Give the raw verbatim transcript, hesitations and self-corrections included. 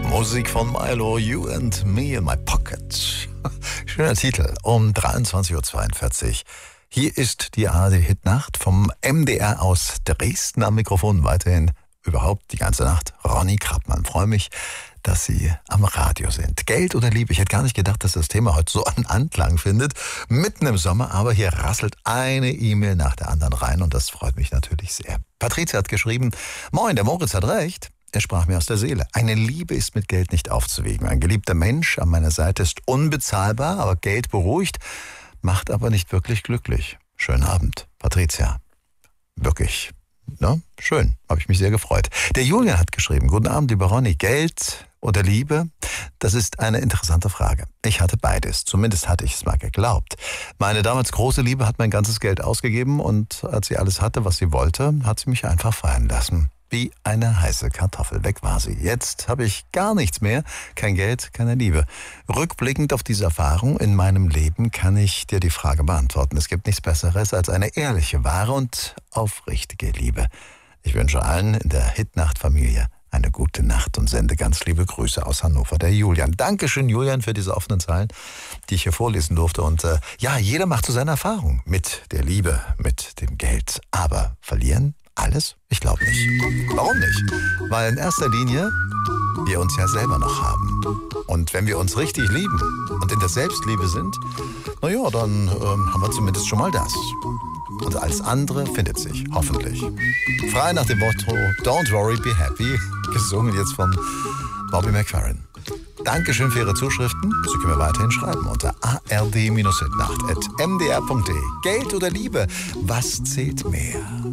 Musik von Milo, You and Me in My Pocket. Schöner Titel, um dreiundzwanzig Uhr zweiundvierzig. Hier ist die A R D-Hitnacht vom M D R aus Dresden am Mikrofon. Weiterhin überhaupt die ganze Nacht Ronny Krappmann. Freue mich, dass Sie am Radio sind. Geld oder Liebe? Ich hätte gar nicht gedacht, dass das Thema heute so einen Anklang findet. Mitten im Sommer, aber hier rasselt eine E-Mail nach der anderen rein und das freut mich natürlich sehr. Patricia hat geschrieben, Moin, der Moritz hat recht. Er sprach mir aus der Seele. Eine Liebe ist mit Geld nicht aufzuwiegen. Ein geliebter Mensch an meiner Seite ist unbezahlbar, aber Geld beruhigt, macht aber nicht wirklich glücklich. Schönen Abend, Patricia. Wirklich, ne? Schön, habe ich mich sehr gefreut. Der Julian hat geschrieben, guten Abend, lieber Ronny. Geld oder Liebe? Das ist eine interessante Frage. Ich hatte beides, zumindest hatte ich es mal geglaubt. Meine damals große Liebe hat mein ganzes Geld ausgegeben und als sie alles hatte, was sie wollte, hat sie mich einfach fallen lassen. Wie eine heiße Kartoffel. Weg war sie. Jetzt habe ich gar nichts mehr. Kein Geld, keine Liebe. Rückblickend auf diese Erfahrung in meinem Leben kann ich dir die Frage beantworten. Es gibt nichts Besseres als eine ehrliche, wahre und aufrichtige Liebe. Ich wünsche allen in der Hitnacht-Familie eine gute Nacht und sende ganz liebe Grüße aus Hannover, der Julian. Dankeschön, Julian, für diese offenen Zeilen, die ich hier vorlesen durfte. Und äh, ja, jeder macht so seine Erfahrung mit der Liebe, mit dem Geld. Aber verlieren? Alles? Ich glaube nicht. Warum nicht? Weil in erster Linie wir uns ja selber noch haben. Und wenn wir uns richtig lieben und in der Selbstliebe sind, naja, dann ähm, haben wir zumindest schon mal das. Und alles andere findet sich, hoffentlich. Frei nach dem Motto Don't worry, be happy, gesungen jetzt von Bobby McFerrin. Dankeschön für Ihre Zuschriften. Sie können mir weiterhin schreiben unter a r d Bindestrich hitnacht at m d r punkt d e. Geld oder Liebe, was zählt mehr?